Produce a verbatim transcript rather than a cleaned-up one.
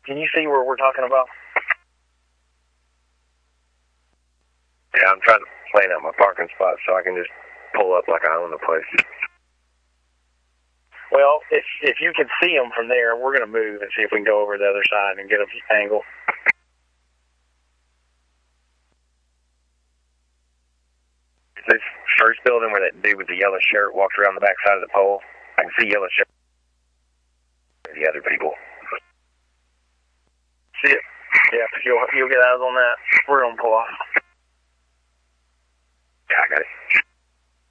Can you see where we're talking about? Yeah, I'm trying to plan out my parking spot so I can just pull up like I own the place. Well, if if you can see them from there, we're going to move and see if we can go over the other side and get an angle. This first building where that dude with the yellow shirt walked around the back side of the pole, I can see yellow shirt. The other people. See it? Yeah, you'll, you'll get eyes on that. We're going to pull off.